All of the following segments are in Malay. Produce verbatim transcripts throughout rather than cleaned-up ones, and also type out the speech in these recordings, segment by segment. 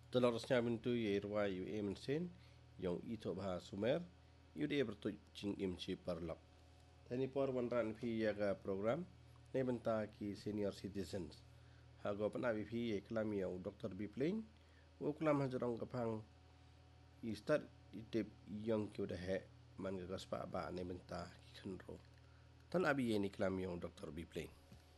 Telorosnya bintu yerwa yu emensen yang itu bah sumer yu dia bertuj jing imci parlok. Tani por wanran pi yaga program ne benta ki senior citizens. Hago pan abi pi eklam yau doktor Bipling wo klam hajrong kapang i start itip yang ki udah he man ga spa ba ne benta ki khenro. Tan abi ye ni klam yau doktor Bipling.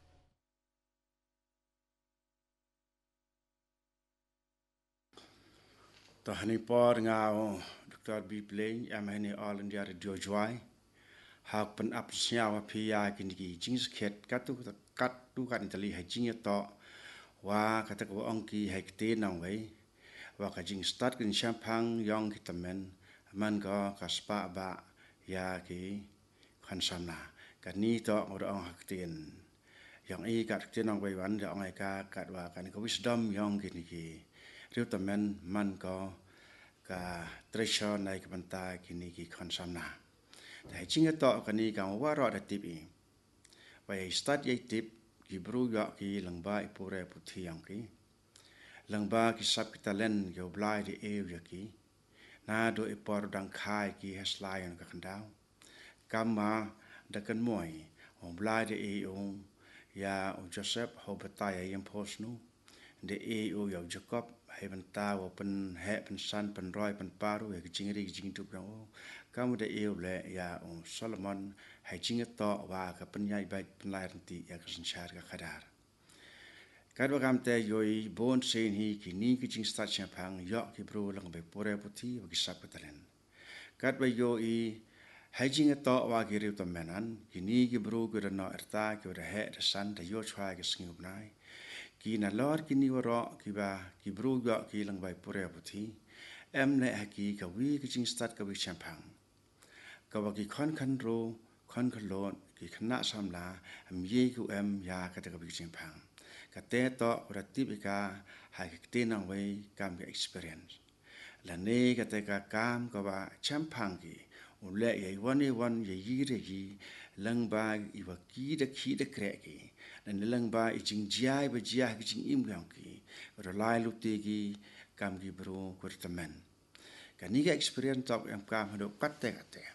Tahani por ngao doktor Bipling am hani all India radio joy hak pen ap sia wa pia kin ki jing sket katu kat tu kan tali ha jing to wa kata ko ong ki ha te nang wei wa ka jing start kin champang yong ki tamen man ko ka spa ba ya ki khan samna ka ni to ngor ong hak ten yang i kat te nang wei wan ong ai ka kat wa kan ko wisdom yong ki ni ki riu tamen man ko ka treasure nai ka banta kini ki konsamna dai chinga to kani ka wa ro da tip i wa i start ye tip ki bru ya ki langba i pure puthi yang ki langba ki sap ki talent yo blai di e ya ki na do i por dang khai ki heslai ka khandau kama da kan moi on blai di e on ya o Joseph ho bataya yem posnu de e o yo Jacob hai ban ta wo pen he pen san pen roi pen paru e jing ri jing tu yang o kamu de e le ya o Solomon hai jing to wa ka pen yai bai pen lai ti ya ka sin char ka khadar kad wa kam te yoi bon sein hi ki ni ki jing start champang yo ki bro lang be pore puti wa ki sap talen kad wa yo i hai jing to wa ki ri to menan ki ni ki bro ki na erta ki ra he de san de yo chwa ki sngub nai ki na lor ki ni waro ki ba ki bru ga ki lang bai pure puthi em le ha ki ka wi ki ching start ka wi champang ka wa ki khon khan ro khon khan lo ki khna sam la am ye ku em ya ka ta ka wi champang ka te to ra ti bi ka ha ki te na wei kam ki experience la ne ka te ka kam ka wa champang ki u le ye wan ye wan ye yi re yi lang ba i wa ki da ki da kre ki dan lang ba i jing jiai ba jiai ki jing im yang ki ro lai lu ti ki kam ki bro ko tamen ka ni ga experience tok am kam do kat te ka te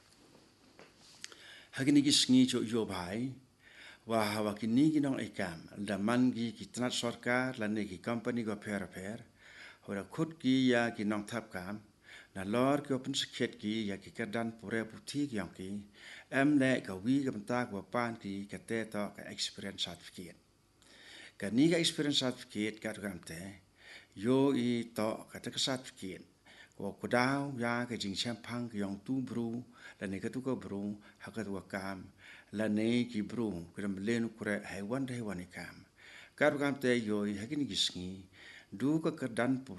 ha ki ni ki sngi cho yo bai wa ha wa ki ni ki nong e kam da man ki ki tnat sarkar la ne ki company go per per ora khut ki ya ki nong thap kam na lor ki open secret ki ya ki kadan pure puthi ki yang ki em le ka wi ka ta ko pan ki ka te to ka experience certificate ka ni ka experience certificate ka kam te yo i to ka ta certificate ko ko dau ya ka jing champang ki yang tu bru la ne ka tu ko bru ha ka tu kam la ne ki bru ko ram len ko re hai wan dai wan kam ka kam te yo i ha ki ni sngi du ka ka dan